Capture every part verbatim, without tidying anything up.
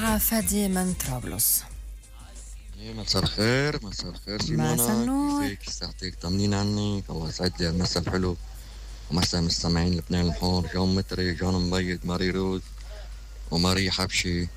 مع فادي من طرابلس. إيه، مساء الخير. مساء الخير مساء سيمونا، النور. كيفك؟ صحتك؟ طمنين عنك. الله يسعد لي المساء الحلو ومساء مستمعين لبنان الحار، جون متري، جون مبيض، ماري روز وماري حبشي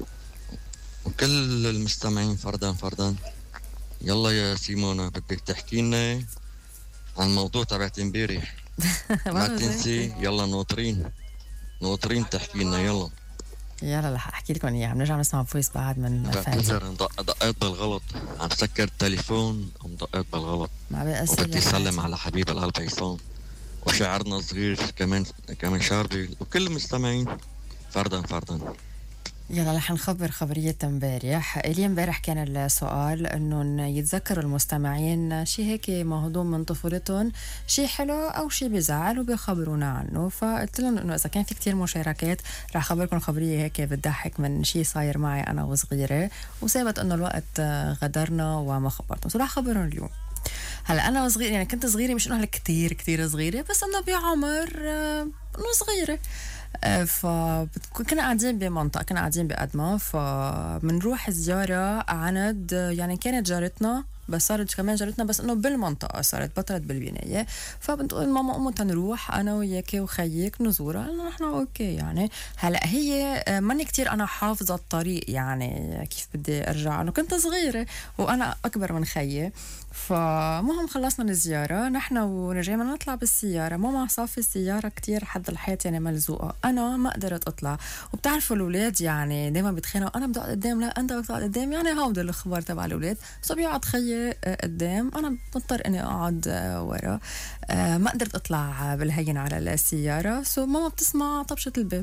وكل المستمعين فردا فردا. يلا يا سيمونا، بدك تحكي لنا عن الموضوع تبعت امبارح؟ ما والله تنسي، زيك. يلا ناطرين ناطرين تحكي لنا. يلا يلا رح احكي لكم اياها، بنرجع نسمع فويس بعد من فادي. بعتذر، دق- دقيت بالغلط، عم سكر التليفون ودقيت بالغلط. ما بيأثر وبدي يا اسلم فادي. على حبيب القلب عصام وشاعرنا صغير كمان كمان شاربي وكل المستمعين فردا فردا. يلا رح نخبر خبرية امبارح. الي امبارح كان السؤال انه يتذكروا المستمعين شي هيك مهضوم من طفولتهم، شي حلو او شي بزعل وبيخبرونا عنه. فقلت لهم انه اذا كان في كتير مشاركات رح خبركم خبرية هيك بتضحك من شي صاير معي انا وصغيرة، وثابت انه الوقت غدرنا وما خبرتهم، سو رح خبرهم اليوم. هلا انا وصغيره، يعني كنت صغيره، مش انه هلا كتير كتير صغيره، بس انه بعمر آه، انه صغيره. آه، فكنا قاعدين بمنطقه، كنا قاعدين بقدمه، فمنروح زياره عند، يعني كانت جارتنا بس صارت كمان جارتنا، بس انه بالمنطقه صارت بطلت بالبنايه. فبتقول ماما قوموا تنروح انا وياك وخيك نزورها، قلنا نحن اوكي. يعني هلا هي آه، ماني كتير انا حافظه الطريق، يعني كيف بدي ارجع، انه كنت صغيره وانا اكبر من خيي. فمهم خلصنا الزيارة نحن ورجعنا نطلع بالسيارة، ماما صافي السيارة كتير حد الحيط يعني ملزوقة، أنا ما قدرت أطلع. وبتعرفوا الأولاد يعني دايما بيتخانقوا، أنا بدي أقعد قدام، لا أنت بدك تقعد قدام، يعني هودي الأخبار تبع الأولاد. سو بيقعد خيي آه، قدام، أنا بضطر إني أقعد آه، ورا. آه، ما قدرت أطلع بالهين على السيارة. سو ماما بتسمع طبشة الباب،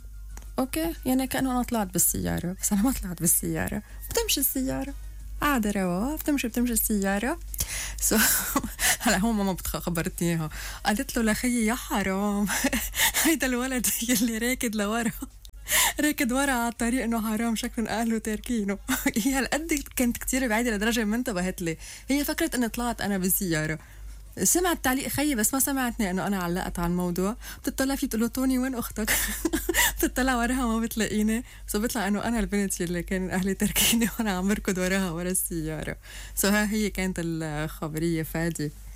اوكي، يعني كأنه انا طلعت بالسيارة، بس انا ما طلعت بالسيارة. بتمشي السيارة قاعدة روا، بتمشي بتمشي السيارة. سو هلا هون ماما خبرتني اياها، قالت له لخيي يا حرام هيدا الولد يلي راكد لورا، راكد ورا على الطريق، انه حرام شكلهم اهله تاركينه. هي هالقد كانت كتير بعيدة لدرجة ما انتبهت لي، هي فكرت اني طلعت انا بالسيارة. سمعت تعليق خيي بس ما سمعتني انه انا علقت على الموضوع. بتطلع فيه بتقول له توني وين اختك؟ بتطلع وراها ما بتلاقيني، سو بيطلع انه انا البنت اللي كان اهلي تركيني وانا عم بركض وراها ورا السياره. سو ها هي كانت الخبريه فادي.